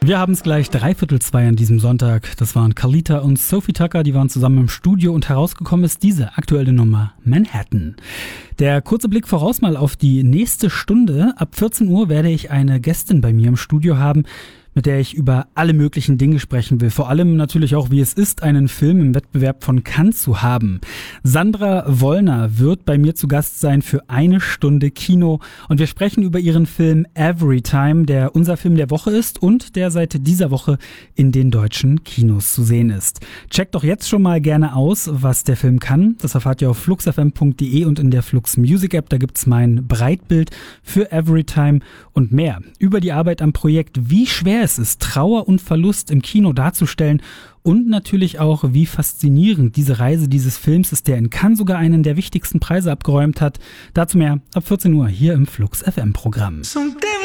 Wir haben es gleich 2:15 an diesem Sonntag. Das waren Carlita und Sophie Tucker, die waren zusammen im Studio und herausgekommen ist diese aktuelle Nummer Manhattan. Der kurze Blick voraus mal auf die nächste Stunde. Ab 14 Uhr werde ich eine Gästin bei mir im Studio haben, mit der ich über alle möglichen Dinge sprechen will. Vor allem natürlich auch, wie es ist, einen Film im Wettbewerb von Cannes zu haben. Sandra Wollner wird bei mir zu Gast sein für 1 Stunde Kino. Und wir sprechen über ihren Film Everytime, der unser Film der Woche ist und der seit dieser Woche in den deutschen Kinos zu sehen ist. Checkt doch jetzt schon mal gerne aus, was der Film kann. Das erfahrt ihr auf fluxfm.de und in der Flux Music App. Da gibt's mein Breitbild für Everytime und mehr. Über die Arbeit am Projekt, wie schwer es ist, Trauer und Verlust im Kino darzustellen und natürlich auch, wie faszinierend diese Reise dieses Films ist, der in Cannes sogar einen der wichtigsten Preise abgeräumt hat. Dazu mehr ab 14 Uhr hier im Flux FM Programm.